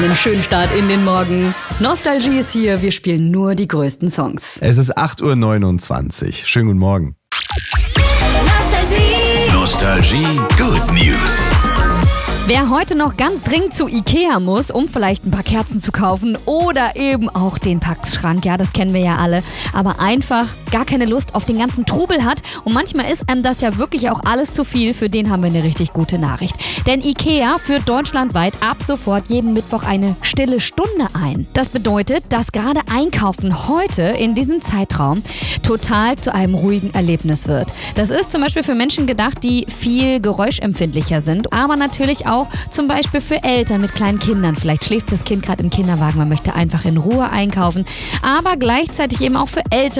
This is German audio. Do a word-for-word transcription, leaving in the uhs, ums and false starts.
Einen schönen Start in den Morgen. Nostalgie ist hier, wir spielen nur die größten Songs. Es ist acht Uhr neunundzwanzig. Schönen guten Morgen. Nostalgie. Nostalgie Good News. Wer heute noch ganz dringend zu Ikea muss, um vielleicht ein paar Kerzen zu kaufen oder eben auch den Packschrank, ja, das kennen wir ja alle, aber einfach gar keine Lust auf den ganzen Trubel hat und manchmal ist einem das ja wirklich auch alles zu viel, für den haben wir eine richtig gute Nachricht. Denn Ikea führt deutschlandweit ab sofort jeden Mittwoch eine stille Stunde ein. Das bedeutet, dass gerade Einkaufen heute in diesem Zeitraum total zu einem ruhigen Erlebnis wird. Das ist zum Beispiel für Menschen gedacht, die viel geräuschempfindlicher sind, aber natürlich auch zum Beispiel für Eltern mit kleinen Kindern. Vielleicht schläft das Kind gerade im Kinderwagen, man möchte einfach in Ruhe einkaufen, aber gleichzeitig eben auch für Eltern